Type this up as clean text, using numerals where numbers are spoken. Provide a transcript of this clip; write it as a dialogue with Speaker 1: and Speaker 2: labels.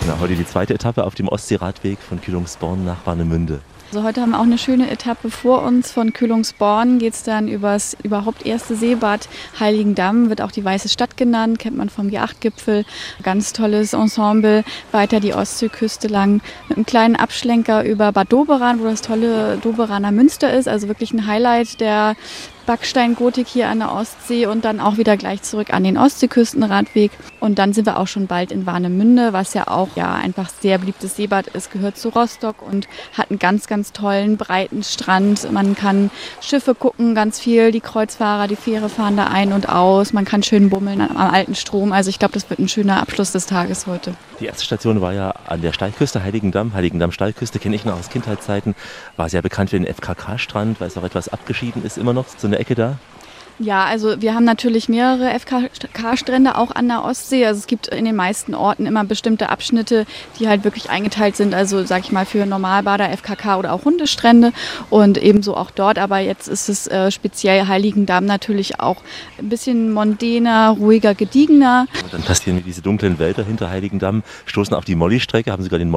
Speaker 1: Genau, heute die zweite Etappe auf dem Ostseeradweg von Kühlungsborn nach Warnemünde.
Speaker 2: Also heute haben wir auch eine schöne Etappe vor uns. Von Kühlungsborn geht es dann übers überhaupt erste Seebad Heiligendamm, wird auch die Weiße Stadt genannt, kennt man vom G8-Gipfel. Ganz tolles Ensemble, weiter die Ostseeküste lang mit einem kleinen Abschlenker über Bad Doberan, wo das tolle Doberaner Münster ist. Also wirklich ein Highlight der Backsteingotik hier an der Ostsee und dann auch wieder gleich zurück an den Ostseeküstenradweg. Und dann sind wir auch schon bald in Warnemünde, was ja auch einfach sehr beliebtes Seebad ist, gehört zu Rostock und hat einen ganz, ganz tollen, breiten Strand. Man kann Schiffe gucken, ganz viel, die Kreuzfahrer, die Fähre fahren da ein und aus. Man kann schön bummeln am alten Strom. Also ich glaube, das wird ein schöner Abschluss des Tages heute.
Speaker 1: Die erste Station war ja an der Steilküste, Heiligendamm-Steilküste, kenne ich noch aus Kindheitszeiten. War sehr bekannt für den FKK-Strand, weil es auch etwas abgeschieden ist, immer noch so eine Ecke da.
Speaker 2: Ja, also wir haben natürlich mehrere FKK-Strände auch an der Ostsee. Also es gibt in den meisten Orten immer bestimmte Abschnitte, die halt wirklich eingeteilt sind. Also sag ich mal für Normalbader, FKK oder auch Hundestrände und ebenso auch dort. Aber jetzt ist es speziell Heiligendamm natürlich auch ein bisschen mondäner, ruhiger, gediegener.
Speaker 1: Und dann passieren diese dunklen Wälder hinter Heiligendamm, stoßen auf die Molly-Strecke, haben sogar den